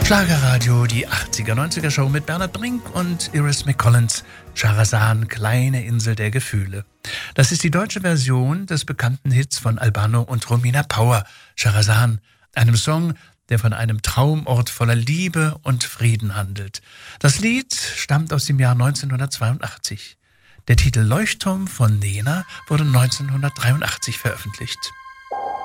Schlagerradio, die 80er-90er Show mit Bernhard Brink und Iris McCollins, Charazan, kleine Insel der Gefühle. Das ist die deutsche Version des bekannten Hits von Albano und Romina Power, Charazan, einem Song, der von einem Traumort voller Liebe und Frieden handelt. Das Lied stammt aus dem Jahr 1982. Der Titel Leuchtturm von Nena wurde 1983 veröffentlicht.